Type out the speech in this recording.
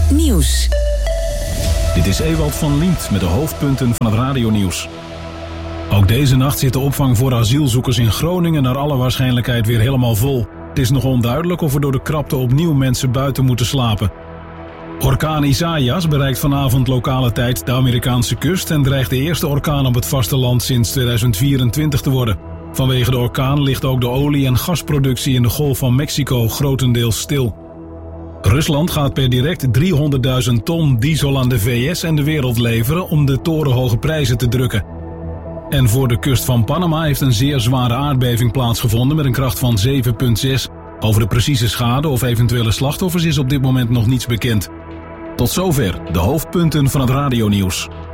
Nieuws. Dit is Ewald van Liemt met de hoofdpunten van het radionieuws. Ook deze nacht zit de opvang voor asielzoekers in Groningen naar alle waarschijnlijkheid weer helemaal vol. Het is nog onduidelijk of er door de krapte opnieuw mensen buiten moeten slapen. Orkaan Isaias bereikt vanavond lokale tijd de Amerikaanse kust en dreigt de eerste orkaan op het vasteland sinds 2024 te worden. Vanwege de orkaan ligt ook de olie- en gasproductie in de Golf van Mexico grotendeels stil. Rusland gaat per direct 300.000 ton diesel aan de VS en de wereld leveren om de torenhoge prijzen te drukken. En voor de kust van Panama heeft een zeer zware aardbeving plaatsgevonden met een kracht van 7,6. Over de precieze schade of eventuele slachtoffers is op dit moment nog niets bekend. Tot zover de hoofdpunten van het radionieuws.